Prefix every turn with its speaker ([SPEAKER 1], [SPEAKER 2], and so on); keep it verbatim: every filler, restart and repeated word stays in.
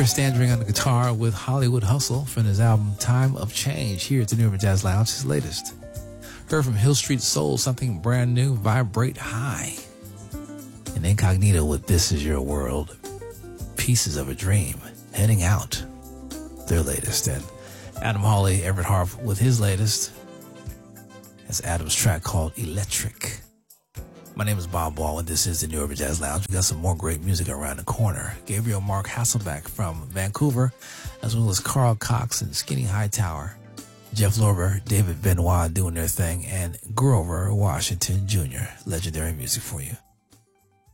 [SPEAKER 1] Chris Standring on the guitar with Hollywood Hustle from his album Time of Change here at the New Urban Jazz Lounge, his latest. Heard from Hill Street Soul, something brand new, Vibrate High. And Incognito with This Is Your World, Pieces of a Dream, Heading Out, their latest. And Adam Hawley, Everett Harp with his latest. That's Adam's track called Electric. My name is Bob Baldwin. This is the New Urban Jazz Lounge. We got some more great music around the corner. Gabriel Mark Hasselbeck from Vancouver, as well as Carl Cox and Skinny Hightower. Jeff Lorber, David Benoit doing their thing, and Grover Washington Junior Legendary music for you.